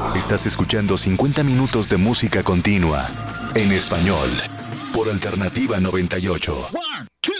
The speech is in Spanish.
Estás escuchando 50 minutos de música continua en español por Alternativa 98. 1, 2.